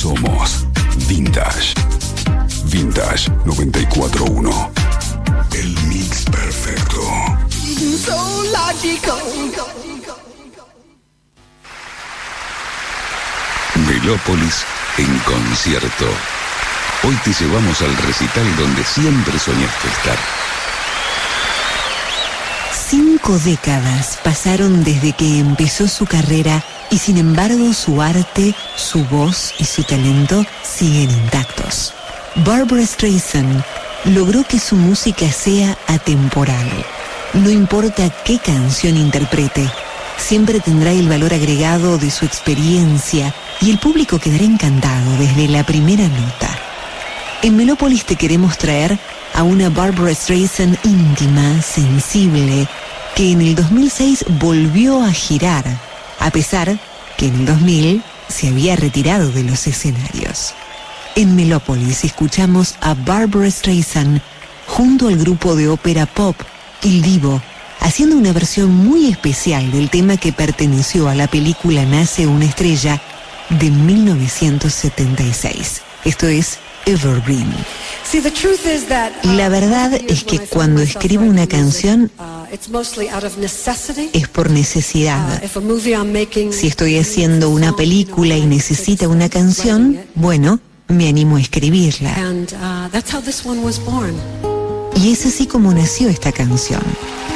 Somos Vintage. Vintage 94.1. El mix perfecto. So logical. Melópolis en concierto. Hoy te llevamos al recital donde siempre soñaste estar. 5 décadas pasaron desde que empezó su carrera y sin embargo su arte, su voz y su talento siguen intactos. Barbra Streisand logró que su música sea atemporal. No importa qué canción interprete, siempre tendrá el valor agregado de su experiencia y el público quedará encantado desde la primera nota. En Melópolis te queremos traer a una Barbra Streisand íntima, sensible, que en el 2006 volvió a girar, a pesar que en el 2000 se había retirado de los escenarios. En Melópolis escuchamos a Barbra Streisand junto al grupo de ópera pop Il Divo, haciendo una versión muy especial del tema que perteneció a la película Nace una estrella de 1976. Esto es Evergreen. La verdad es que cuando escribo una canción es por necesidad. Si estoy haciendo una película y necesita una canción, bueno, me animo a escribirla. Y es así como nació esta canción.